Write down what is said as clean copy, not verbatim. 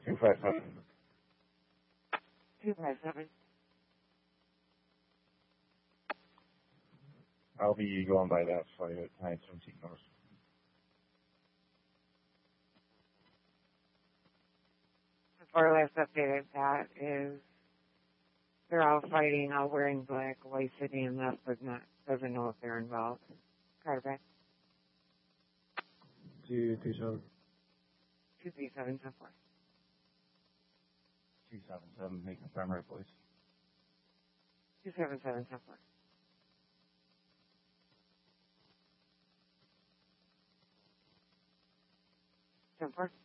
257. 257. I'll be going by that flight at 9:17 north. Our last updated that is they're all fighting, all wearing black, white city and left, but doesn't know if they're involved. Carter. 227. 237, so far. 277, make a primary place. 277, so far. So far.